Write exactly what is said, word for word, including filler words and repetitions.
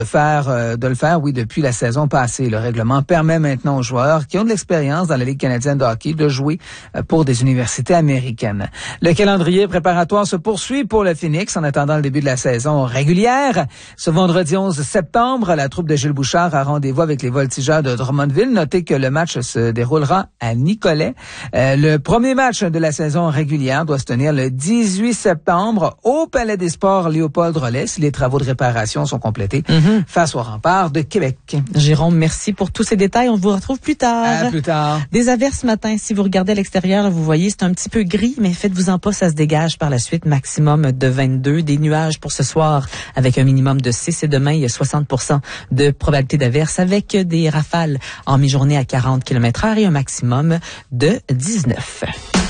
de faire euh, de le faire, oui, depuis la saison passée. Le règlement permet maintenant aux joueurs qui ont de l'expérience dans la Ligue canadienne de hockey de jouer euh, pour des universités américaines. Le calendrier préparatoire se poursuit pour le Phoenix en attendant le début de la saison régulière. Ce vendredi onze septembre, la troupe de Gilles Bouchard a rendez-vous avec les Voltigeurs de Drummondville. Notez que le match se déroulera à Nicolet. Euh, le premier match de la saison régulière doit se tenir le dix-huit septembre au Palais des Sports Léopold Rollet si les travaux de réparation sont complétés. Mm-hmm. Face au rempart de Québec. Jérôme, merci pour tous ces détails. On vous retrouve plus tard. À plus tard. Des averses ce matin. Si vous regardez à l'extérieur, vous voyez, c'est un petit peu gris, mais faites-vous-en pas, ça se dégage par la suite. Maximum de vingt-deux. Des nuages pour ce soir avec un minimum de six. Et demain, il y a soixante pour cent de probabilité d'averse avec des rafales en mi-journée à quarante kilomètres heure et un maximum de dix-neuf.